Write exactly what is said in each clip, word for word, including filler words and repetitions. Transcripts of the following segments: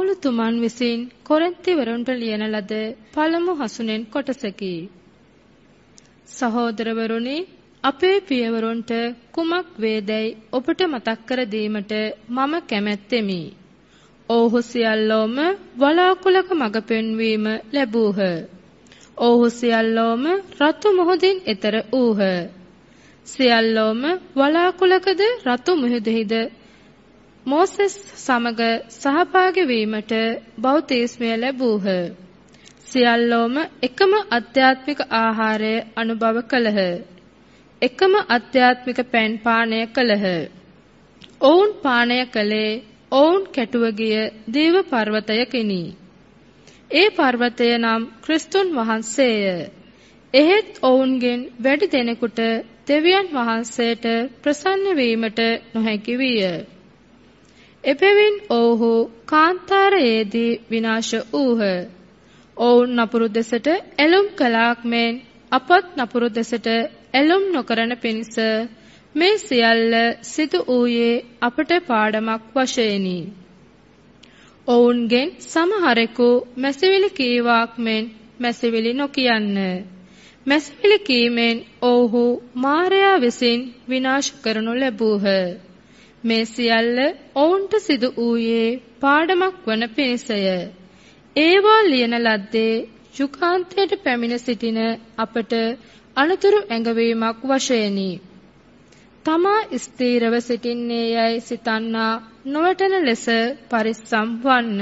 පවුලු තුමන් විසින් කොරින්තිවරුන්ට ලියන ලද පළමු හසුනෙන් කොටසකි. සහෝදරවරුනි, අපේ පියවරුන්ට කුමක් වේදැයි ඔබට මතක් කර දීමට මම කැමැත්තෙමි. ඔව්හු සියල්ලෝම වලාකුළක මඟ පෙන්වීම ලැබූහ. ඔව්හු සියල්ලෝම රතු මුහුදින් එතර වූහ. සියල්ලෝම වලාකුළකද රතු මුහුදෙහිද මෝසෙස් සමග සහභාගී වීමට බෞතිස්මය ලැබූහ. සියල්ලෝම එකම අධ්‍යාත්මික ආහාරය අනුභව කළහ. එකම අධ්‍යාත්මික පැන් පානය කළහ. ඔවුන් පානය කළේ ඔවුන් කැටුව ගිය දේව පර්වතයකිනි. ඒ පර්වතය නම් ක්‍රිස්තුන් වහන්සේය. එහෙත් ඔවුන්ගෙන් වැඩි දෙනෙකුට දෙවියන් වහන්සේට ප්‍රසන්න වීමට නොහැකි විය. එබැවින් ඔවුහු කාන්තාරයේදී විනාශ වූහ. ඔවුන් නපුරු දෙසට ඇලුම් කළාක් මෙන් අපත් නපුරු දෙසට ඇලුම් නොකරන පිණිස මේ සියල්ල සිදු වූයේ අපට පාඩමක් වශයෙනි. ඔවුන්ගෙන් සමහරෙකු මැසිවිලි කීවාක් මෙන් මැසිවිලි නොකියන්න. මැසිවිලි කීමෙන් ඔවුහු මාරයා විසින් විනාශ කරනු ලැබූහ. මේ සියල්ල ඔවුන්ට සිදු වූයේ පාඩමක් වන පිණිසය. ඒවා ලියන ලද්දේ යුගාන්තයට පැමිණ සිටින අපට අනතුරු ඇඟවීමක් වශයෙනි. තමා ස්ථීරව සිටින්නේ යයි සිතන්නා නොවටන ලෙස පරිස්සම් වන්න.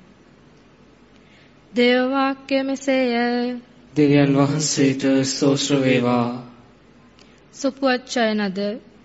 දේව වාක්‍ය මෙසේය. දෙවියන් වහන්සේට ස්තෝත්‍ර වේවා. සුපුවච්චයනද